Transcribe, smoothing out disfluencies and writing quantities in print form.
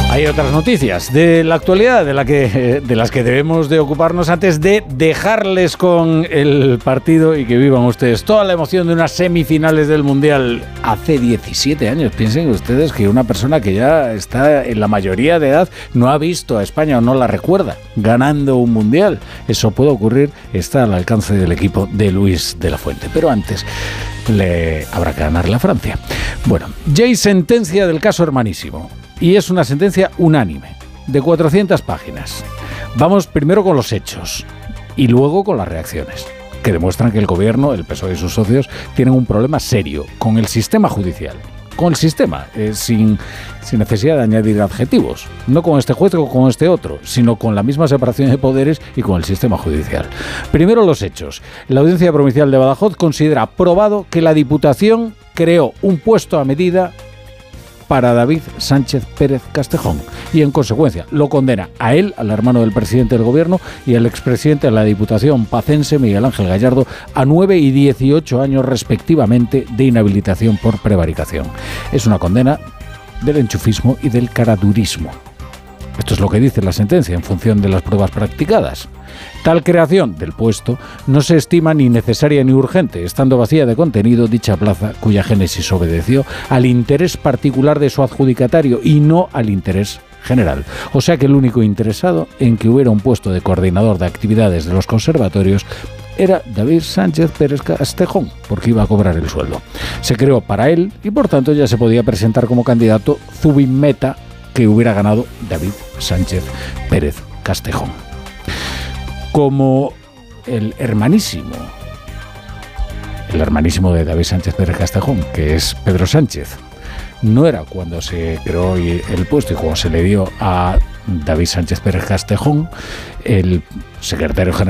Hay otras noticias de la actualidad de las que debemos de ocuparnos antes de dejarles con el partido y que vivan ustedes toda la emoción de unas semifinales del Mundial hace 17 años. Piensen ustedes que una persona que ya está en la mayoría de edad no ha visto a España o no la recuerda ganando un Mundial. Eso puede ocurrir, está al alcance del equipo de Luis de la Fuente. Pero antes habrá que ganarle a Francia. Bueno, ya hay sentencia del caso Hermanísimo. Y es una sentencia unánime, de 400 páginas. Vamos primero con los hechos y luego con las reacciones, que demuestran que el gobierno, el PSOE y sus socios, tienen un problema serio con el sistema judicial. Con el sistema, sin necesidad de añadir adjetivos. No con este juez o con este otro, sino con la misma separación de poderes y con el sistema judicial. Primero los hechos. La Audiencia Provincial de Badajoz considera probado que la Diputación creó un puesto a medida para David Sánchez Pérez Castejón y en consecuencia lo condena a él, al hermano del presidente del gobierno y al expresidente de la Diputación pacense Miguel Ángel Gallardo a 9 y 18 años respectivamente de inhabilitación por prevaricación. Es una condena del enchufismo y del caradurismo. Esto es lo que dice la sentencia en función de las pruebas practicadas. Tal creación del puesto no se estima ni necesaria ni urgente, estando vacía de contenido dicha plaza cuya génesis obedeció al interés particular de su adjudicatario y no al interés general. O sea que el único interesado en que hubiera un puesto de coordinador de actividades de los conservatorios era David Sánchez Pérez Castejón, porque iba a cobrar el sueldo. Se creó para él y por tanto ya se podía presentar como candidato Zubin-Meta, que hubiera ganado David Sánchez Pérez Castejón. Como el hermanísimo de David Sánchez Pérez Castejón, que es Pedro Sánchez, no era cuando se creó el puesto y cuando se le dio a David Sánchez Pérez Castejón, el secretario general